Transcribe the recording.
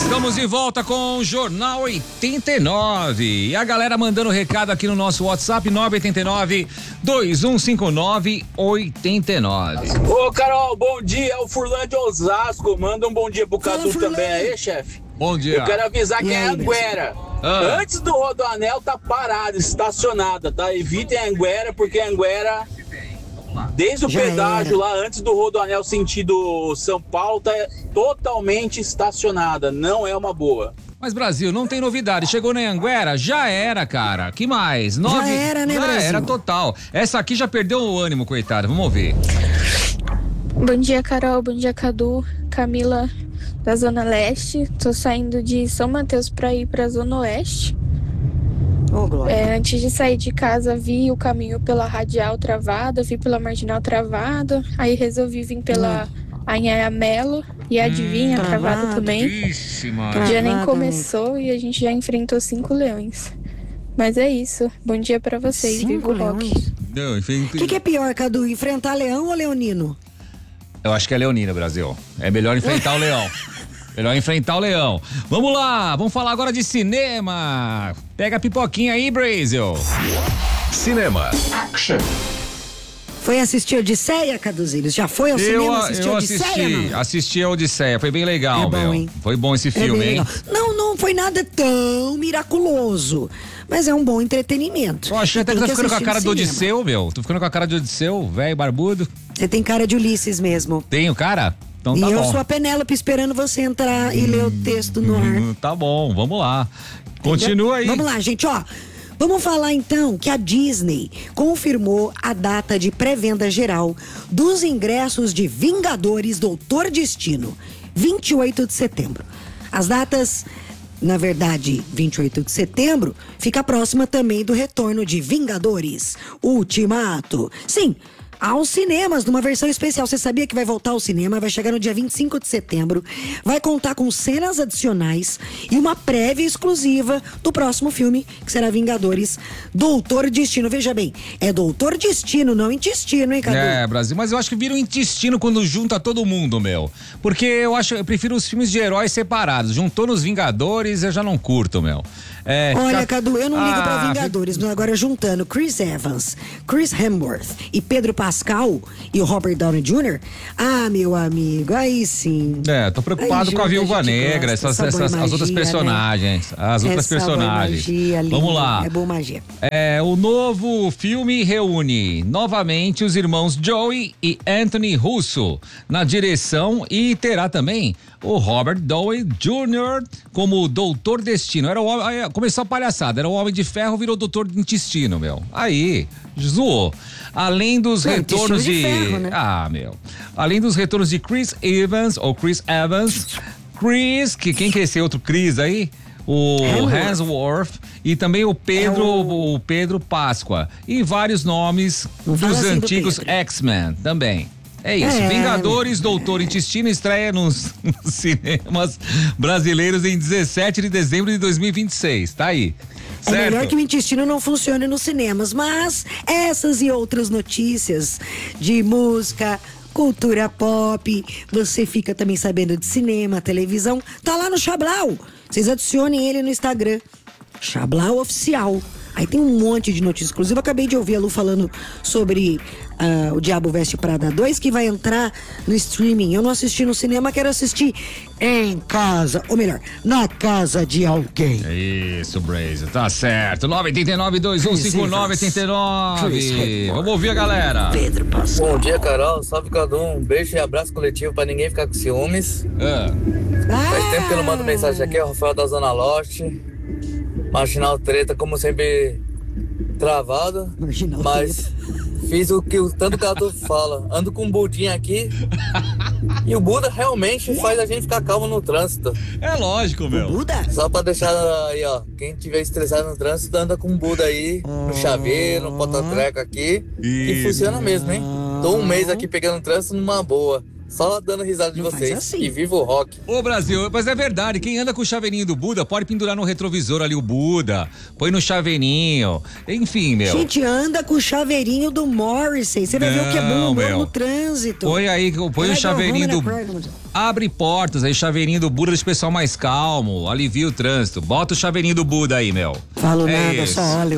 Estamos de volta com o Jornal 89. E a galera mandando recado aqui no nosso WhatsApp 989-2159-89. Ô, Carol, bom dia. É o Furlan de Osasco. Manda um bom dia pro Cadu também aí, chefe. Bom dia. Eu quero avisar quem é a Anguera. Antes do Rodoanel tá parada, estacionada, tá? Evitem a Anguera, porque a Anguera, desde o pedágio lá, antes do Rodoanel sentido São Paulo, tá totalmente estacionada. Não é uma boa. Mas Brasil, não tem novidade. Chegou na Anguera, já era, cara. Que mais? Já era, né, já Brasil? Era total. Essa aqui já perdeu o ânimo, coitada. Vamos ouvir. Bom dia, Carol. Bom dia, Cadu. Camila, da Zona Leste. Tô saindo de São Mateus pra ir pra Zona Oeste. Antes de sair de casa, vi o caminho pela Radial travada, vi pela Marginal travada. Aí resolvi vir pela Anhanha Melo. E adivinha, travada também. O dia nem começou e a gente já enfrentou 5 leões. Mas é isso. Bom dia pra vocês. Viva o rock. Não, O que é pior, Cadu? Enfrentar leão ou leonino? Eu acho que é leonina, Brasil. É melhor enfrentar o leão. Melhor enfrentar o leão. Vamos lá, vamos falar agora de cinema. Pega a pipoquinha aí, Brasil. Cinema. Action. Foi assistir Odisseia, Caduzinhos? Já foi ao cinema assistir Odisseia? Assisti a Odisseia, foi bem legal, É bom, meu. hein? Foi bom esse filme, hein? Não foi nada tão miraculoso, mas é um bom entretenimento. Eu achei até que Tem tá ficando com a assistir cara no do cinema. Odisseu, meu. Tô ficando com a cara de Odisseu, velho, barbudo. Você tem cara de Ulisses mesmo. Tenho, cara? Então tá e bom. eu sou a Penélope esperando você entrar e ler o texto no ar. Tá bom, vamos lá. Continua aí. Vamos lá, gente, ó. Vamos falar então que a Disney confirmou a data de pré-venda geral dos ingressos de Vingadores Doutor Destino, 28 de setembro. As datas, na verdade, 28 de setembro, fica próxima também do retorno de Vingadores Ultimato. Sim, aos cinemas, numa versão especial. Você sabia que vai voltar ao cinema, vai chegar no dia 25 de setembro, vai contar com cenas adicionais e uma prévia exclusiva do próximo filme, que será Vingadores Doutor Destino. Veja bem, é Doutor Destino, não intestino, hein, Cadu? É, Brasil, mas eu acho que vira um intestino quando junta todo mundo, meu. Porque eu prefiro os filmes de heróis separados. Juntou nos Vingadores, eu já não curto, meu. Olha, Cadu, eu não ligo pra Vingadores, mas agora juntando Chris Evans, Chris Hemsworth e Pedro Pascal e o Robert Downey Jr., meu amigo, aí sim. Tô preocupado com a Viúva Negra, as outras personagens. Né? As outras personagens. Vamos lá. É boa magia. O novo filme reúne novamente os irmãos Joey e Anthony Russo na direção e terá também o Robert Downey Jr. como Doutor Destino. Começou a palhaçada, era o Homem de Ferro, virou Doutor Intestino, meu. Aí, zoou. Além dos retornos de ferro, né? Além dos retornos de Chris Evans, quem que é esse outro Chris aí? O Hemsworth e também o Pedro Páscoa. E vários nomes dos antigos X-Men também. É isso, Vingadores Doutor Intestino estreia nos cinemas brasileiros em 17 de dezembro de 2026, tá aí. Certo? É melhor que o intestino não funcione nos cinemas, mas essas e outras notícias de música, cultura pop, você fica também sabendo de cinema, televisão, tá lá no Chablau. Vocês adicionem ele no Instagram, Chablau Oficial. Aí tem um monte de notícias. Inclusive, eu acabei de ouvir a Lu falando sobre o Diabo Veste Prada 2, que vai entrar no streaming. Eu não assisti no cinema, quero assistir em casa. Ou melhor, na casa de alguém. Isso, Brazy, tá certo. 989-2159-89. Vamos ouvir a galera. Pedro Pascal. Bom dia, Carol. Salve, Cadu. Um beijo e abraço coletivo pra ninguém ficar com ciúmes. Faz tempo que eu não mando mensagem aqui. É o Rafael da Zona Leste. Marginal treta, como sempre, travado. Mas fiz o que tanto o Cadu fala. Ando com um budinho aqui. E o Buda realmente faz a gente ficar calmo no trânsito. É lógico, meu. O Buda? Só pra deixar aí, ó. Quem tiver estressado no trânsito, anda com o Buda aí. No chaveiro, no porta-treco aqui. E funciona mesmo, hein? Tô um mês aqui pegando trânsito numa boa. só dando risada de vocês. Assim. E viva o rock. Ô Brasil, mas é verdade, quem anda com o chaveirinho do Buda pode pendurar no retrovisor ali o Buda, põe no chaveirinho, enfim, meu. Gente, anda com o chaveirinho do Morrissey, você vai ver o que é bom no trânsito. Põe aí, põe o chaveirinho do... Abre portas aí, chaveirinho do Buda, deixa o pessoal mais calmo, alivia o trânsito. Bota o chaveirinho do Buda aí, meu. Falo nada, só olha.